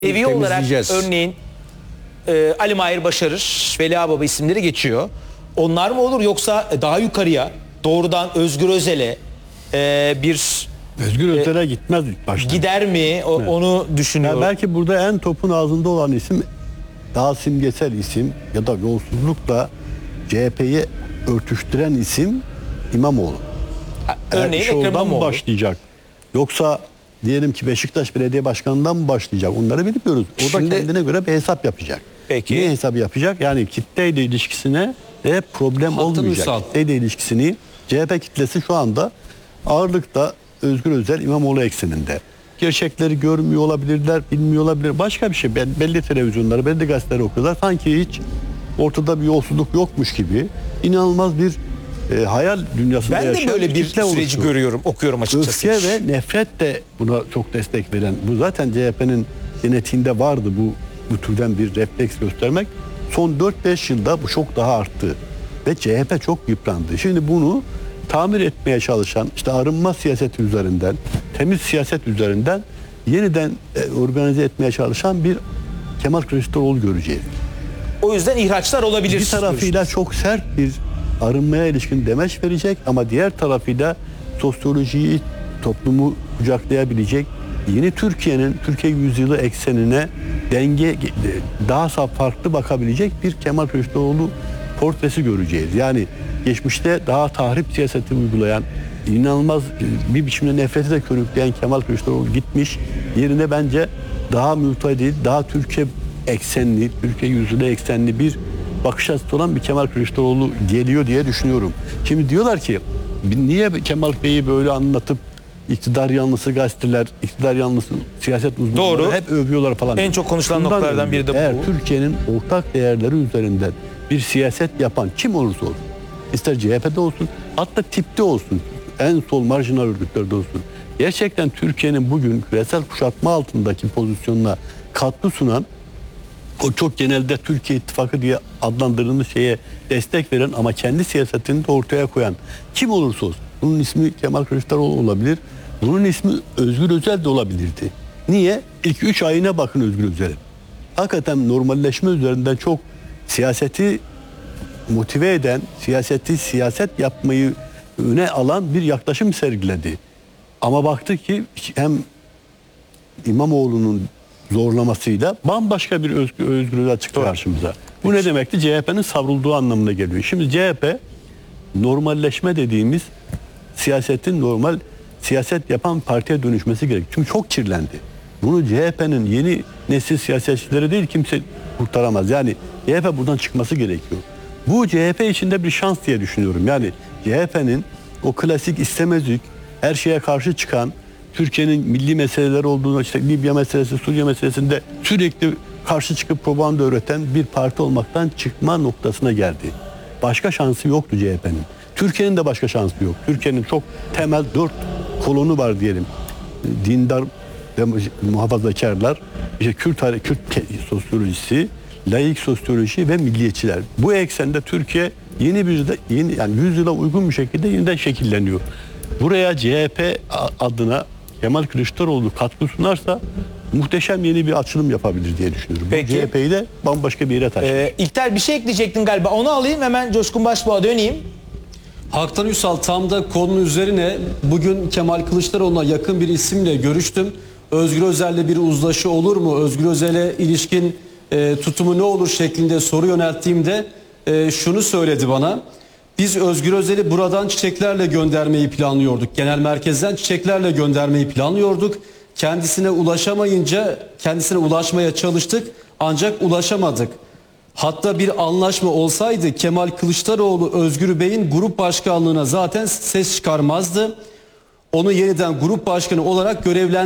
Seviye olarak örneğin Ali Mahir Başarır, Veli Ağbaba isimleri geçiyor. Onlar mı olur yoksa daha yukarıya doğrudan Özgür Özel'e bir Özgür Özel'e gitmez ilk başta. Gider mi? Evet. Onu düşünüyorum. Yani belki burada en topun ağzında olan isim daha simgesel isim ya da yolsuzlukla CHP'yi örtüştüren isim İmamoğlu. Örneğin Ekrem İmamoğlu başlayacak. Yoksa diyelim ki Beşiktaş Belediye Başkanı'ndan mı başlayacak? Onları bilmiyoruz. O da kendine göre bir hesap yapacak. Peki. Ne hesabı yapacak? Yani kitleyle ilişkisine de problem olmayacak. Kitleyle ilişkisini CHP kitlesi şu anda ağırlıkta Özgür Özel İmamoğlu ekseninde. Gerçekleri görmüyor olabilirler, bilmiyor olabilir. Başka bir şey. Belli televizyonları, belli gazeteleri okuyorlar. Sanki hiç ortada bir yolsuzluk yokmuş gibi inanılmaz bir hayal dünyasında yaşayan ben de böyle bir süreci oluştu. okuyorum açıkçası. Öfke ve nefret de buna çok destek veren. Bu zaten CHP'nin genetiğinde vardı bu türden bir refleks göstermek. Son 4-5 yılda bu çok daha arttı. Ve CHP çok yıprandı. Şimdi bunu tamir etmeye çalışan, işte arınma siyaseti üzerinden, temiz siyaset üzerinden yeniden organize etmeye çalışan bir Kemal Kılıçdaroğlu göreceğiz. O yüzden ihraçlar olabilir. Bir tarafıyla çok sert bir arınmaya ilişkin demeç verecek ama diğer tarafıyla sosyolojiyi, toplumu kucaklayabilecek yeni Türkiye yüzyılı eksenine daha farklı bakabilecek bir Kemal Kılıçdaroğlu portresi göreceğiz. Yani geçmişte daha tahrip siyaseti uygulayan, inanılmaz bir biçimde nefreti de körükleyen Kemal Kılıçdaroğlu gitmiş. Yerine bence daha mütedil, daha Türkiye eksenli, Türkiye yüzyılı eksenli bir bakış açısı olan bir Kemal Kılıçdaroğlu geliyor diye düşünüyorum. Şimdi diyorlar ki niye Kemal Bey'i böyle anlatıp iktidar yanlısı gazeteler, iktidar yanlısı siyaset uzmanları hep övüyorlar falan. En çok konuşulan noktalardan biri de bu. Eğer Türkiye'nin ortak değerleri üzerinden bir siyaset yapan kim olursa olsun, ister CHP'de olsun, hatta tipte olsun, en sol marjinal örgütlerde olsun, gerçekten Türkiye'nin bugün küresel kuşatma altındaki pozisyonuna katkı sunan, o çok genelde Türkiye İttifakı diye adlandırdığımız şeye destek veren ama kendi siyasetini de ortaya koyan kim olursa olsun. Bunun ismi Kemal Kılıçdaroğlu olabilir. Bunun ismi Özgür Özel de olabilirdi. Niye? İlk 3 ayına bakın Özgür Özel'in. Hakikaten normalleşme üzerinden çok siyaseti motive eden, siyaset yapmayı öne alan bir yaklaşım sergiledi. Ama baktı ki hem İmamoğlu'nun zorlamasıyla bambaşka bir Özgür Özel çıktı karşımıza. Bu ne demekti? CHP'nin savrulduğu anlamına geliyor. Şimdi CHP normalleşme dediğimiz siyasetin normal siyaset yapan partiye dönüşmesi gerek. Çünkü çok kirlendi. Bunu CHP'nin yeni nesil siyasetçileri değil kimse kurtaramaz. Yani CHP buradan çıkması gerekiyor. Bu CHP içinde bir şans diye düşünüyorum. Yani CHP'nin o klasik istemezlik, her şeye karşı çıkan, Türkiye'nin milli meseleleri olduğunu, işte Libya meselesi, Suriye meselesinde sürekli karşı çıkıp propaganda öğreten bir parti olmaktan çıkma noktasına geldi. Başka şansı yoktu CHP'nin. Türkiye'nin de başka şansı yok. Türkiye'nin çok temel 4 kolonu var diyelim. Dindar, muhafazakarlar, işte Kürt sosyolojisi, laik sosyoloji ve milliyetçiler. Bu eksende Türkiye yeni yani 100 yıla uygun bir şekilde yeniden şekilleniyor. Buraya CHP adına Kemal Kılıçdaroğlu katkı sunarsa muhteşem yeni bir açılım yapabilir diye düşünüyorum. Peki. CHP'yi de bambaşka bir yere taşır. İlter bir şey ekleyecektin galiba. Onu alayım hemen Coşkun Başbuğ'a döneyim. Haktan Ünsal tam da konunun üzerine bugün Kemal Kılıçdaroğlu'na yakın bir isimle görüştüm. Özgür Özel'le bir uzlaşı olur mu? Özgür Özel'e ilişkin tutumu ne olur şeklinde soru yönelttiğimde şunu söyledi bana. Biz Özgür Özel'i buradan çiçeklerle göndermeyi planlıyorduk. Genel merkezden çiçeklerle göndermeyi planlıyorduk. Kendisine ulaşamayınca kendisine ulaşmaya çalıştık ancak ulaşamadık. Hatta bir anlaşma olsaydı Kemal Kılıçdaroğlu Özgür Bey'in grup başkanlığına zaten ses çıkarmazdı. Onu yeniden grup başkanı olarak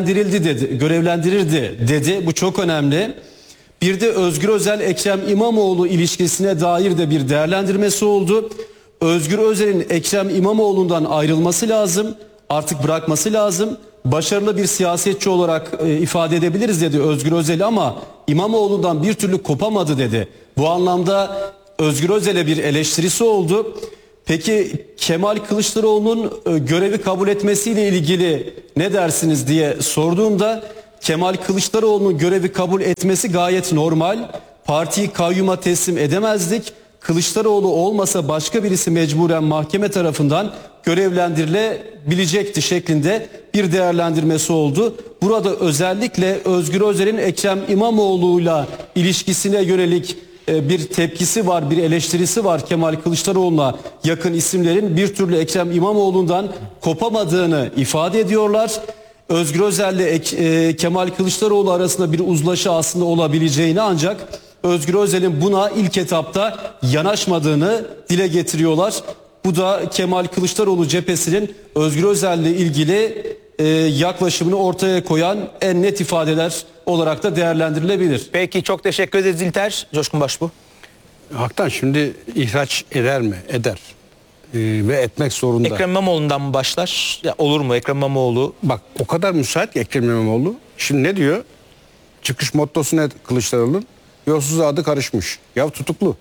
görevlendirirdi dedi. Bu çok önemli. Bir de Özgür Özel Ekrem İmamoğlu ilişkisine dair de bir değerlendirmesi oldu. Özgür Özel'in Ekrem İmamoğlu'ndan ayrılması lazım. Artık bırakması lazım. Başarılı bir siyasetçi olarak ifade edebiliriz dedi Özgür Özel ama İmamoğlu'ndan bir türlü kopamadı dedi. Bu anlamda Özgür Özel'e bir eleştirisi oldu. Peki Kemal Kılıçdaroğlu'nun görevi kabul etmesiyle ilgili ne dersiniz diye sorduğumda Kemal Kılıçdaroğlu'nun görevi kabul etmesi gayet normal. Partiyi kayyuma teslim edemezdik. Kılıçdaroğlu olmasa başka birisi mecburen mahkeme tarafından görevlendirilebilecekti şeklinde bir değerlendirmesi oldu. Burada özellikle Özgür Özel'in Ekrem İmamoğlu'yla ilişkisine yönelik bir tepkisi var, bir eleştirisi var. Kemal Kılıçdaroğlu'na yakın isimlerin bir türlü Ekrem İmamoğlu'ndan kopamadığını ifade ediyorlar. Özgür Özel ile Kemal Kılıçdaroğlu arasında bir uzlaşı aslında olabileceğini, ancak Özgür Özel'in buna ilk etapta yanaşmadığını dile getiriyorlar. Bu da Kemal Kılıçdaroğlu cephesinin Özgür Özel ile ilgili yaklaşımını ortaya koyan en net ifadeler olarak da değerlendirilebilir. Peki, çok teşekkür ederiz İlter. Coşkun Başbuğ. Haktan şimdi ihraç eder mi? Eder. Ve etmek zorunda. Ekrem İmamoğlu'ndan mı başlar? Ya olur mu Ekrem İmamoğlu? Bak o kadar müsait ki Ekrem İmamoğlu. Şimdi ne diyor? Çıkış mottosu ne Kılıçdaroğlu'nun? Yolsuz adı karışmış. Ya tutuklu.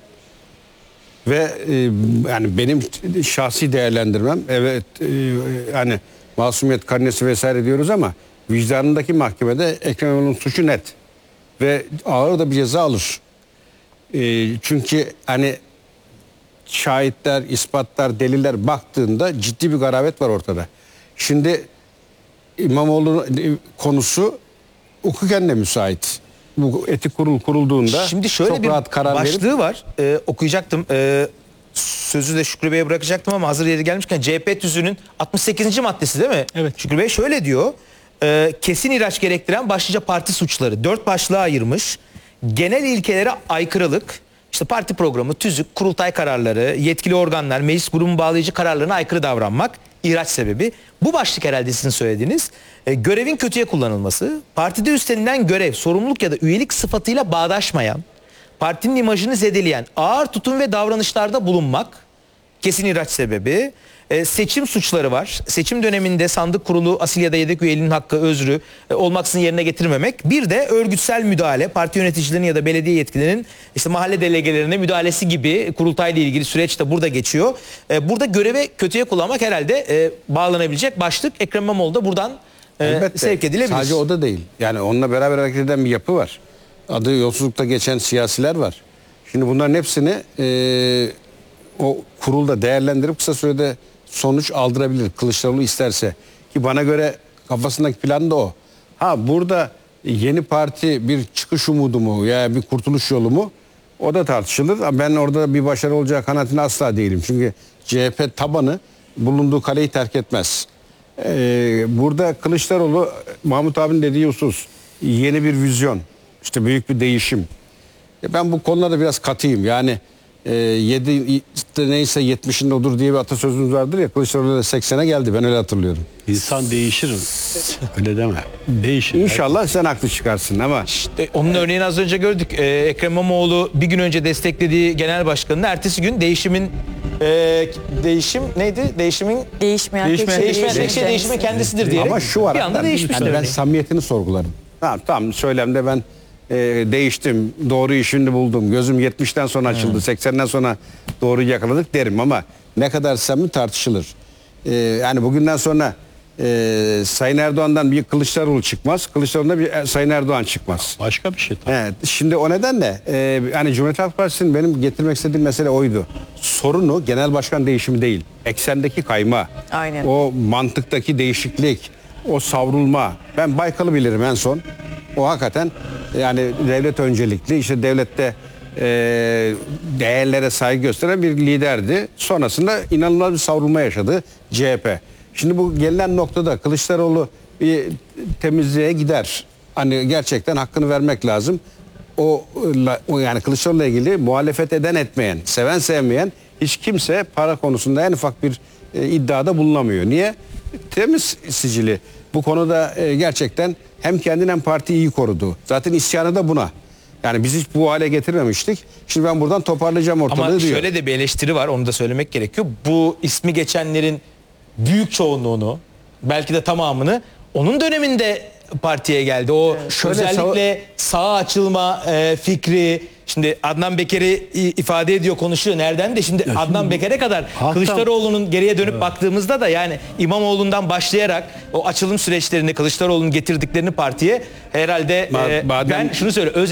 Ve yani benim şahsi değerlendirmem, evet hani masumiyet karnesi vesaire diyoruz ama vicdanındaki mahkemede Ekrem İmamoğlu'nun suçu net. Ve ağır da bir ceza alır. Çünkü hani şahitler, ispatlar, deliller baktığında ciddi bir garabet var ortada. Şimdi İmamoğlu konusu hukuken de müsait. Bu etik kurul kurulduğunda Şimdi şöyle çok bir rahat karar başlığı verip, var. Okuyacaktım. Sözü de Şükrü Bey'e bırakacaktım ama hazır yeri gelmişken CHP tüzüğünün 68. maddesi değil mi? Evet. Şükrü Bey şöyle diyor. Kesin ihraç gerektiren başlıca parti suçları 4 başlığa ayırmış. Genel ilkelere aykırılık, işte parti programı, tüzük, kurultay kararları, yetkili organlar, meclis grubun bağlayıcı kararlarına aykırı davranmak ihraç sebebi. Bu başlık herhalde sizin söylediğiniz. Görevin kötüye kullanılması, partide üstlenilen görev, sorumluluk ya da üyelik sıfatıyla bağdaşmayan, partinin imajını zedeleyen ağır tutum ve davranışlarda bulunmak kesin ihraç sebebi. Seçim suçları var. Seçim döneminde sandık kurulu asil ya da yedek üyeliğinin hakkı, özrü olmaksızın yerine getirmemek. Bir de örgütsel müdahale, parti yöneticilerinin ya da belediye yetkililerinin işte mahalle delegelerine müdahalesi gibi kurultayla ilgili süreç de burada geçiyor. Burada göreve kötüye kullanmak herhalde bağlanabilecek başlık. Ekrem İmamoğlu da buradan elbette, sevk edilebilir. sadece o da değil. Yani onunla beraber hareket eden bir yapı var. Adı yolsuzlukta geçen siyasiler var. Şimdi bunların hepsini o kurulda değerlendirip kısa sürede sonuç aldırabilir Kılıçdaroğlu isterse. Ki bana göre kafasındaki plan da o. Ha burada yeni parti bir çıkış umudu mu ya bir kurtuluş yolu mu? O da tartışılır. Ama ben orada bir başarı olacağı kanaatinde asla değilim. Çünkü CHP tabanı bulunduğu kaleyi terk etmez. Burada Kılıçdaroğlu, Mahmut abinin dediği husus, yeni bir vizyon, işte büyük bir değişim. Ben bu konularda biraz katıyım. Yani 7 neyse 70'inde odur diye bir atasözümüz vardır ya, Kılıçdaroğlu da 80'e geldi, ben öyle hatırlıyorum. İnsan değişir. Öyle deme. Değişir. İnşallah sen haklı çıkarsın ama İşte onun örneğini az önce gördük. Ekrem İmamoğlu bir gün önce desteklediği genel başkanının ertesi gün değişimin değişim neydi? Değişimin Değişmeyen tek şey değişimin kendisidir diye. ama şu var. Bir anda değişmiş. Yani ben samimiyetini sorgularım. Tamam söylemde ben değiştim, doğru işini buldum, gözüm 70'ten sonra açıldı, 80'den sonra doğruyu yakaladık derim ama ne kadar samimi tartışılır. Yani bugünden sonra Sayın Erdoğan'dan bir Kılıçdaroğlu çıkmaz, Kılıçdaroğlu'ndan bir Sayın Erdoğan çıkmaz. Başka bir şey. Evet, şimdi o nedenle yani Cumhuriyet Halk Partisi'nin benim getirmek istediğim mesele oydu. Sorunu genel başkan değişimi değil, eksendeki kayma, Aynen. o mantıktaki değişiklik, o savrulma. Ben Baykal'ı bilirim en son. O hakikaten yani devlet öncelikli, işte devlette değerlere saygı gösteren bir liderdi. Sonrasında inanılmaz bir savrulma yaşadı CHP. Şimdi bu gelinen noktada Kılıçdaroğlu bir temizliğe gider. Hani gerçekten hakkını vermek lazım. O yani Kılıçdaroğlu'yla ilgili muhalefet eden etmeyen, seven sevmeyen hiç kimse para konusunda en ufak bir iddiada bulunamıyor. Niye? Temiz sicili. Bu konuda gerçekten hem kendini hem partiyi iyi korudu. Zaten isyanı da buna. Yani biz hiç bu hale getirmemiştik. Şimdi ben buradan toparlayacağım ortalığı Ama diyor. şöyle de bir eleştiri var, onu da söylemek gerekiyor. Bu ismi geçenlerin büyük çoğunluğunu, belki de tamamını onun döneminde partiye geldi. O Şöyle özellikle sağa açılma fikri, şimdi Adnan Beker'i ifade ediyor, konuşuyor. Nereden de şimdi Adnan Beker'e kadar Halktan- Kılıçdaroğlu'nun geriye dönüp baktığımızda da yani İmamoğlu'ndan başlayarak o açılım süreçlerini, Kılıçdaroğlu'nun getirdiklerini partiye herhalde Badem- ben şunu söyleyeyim.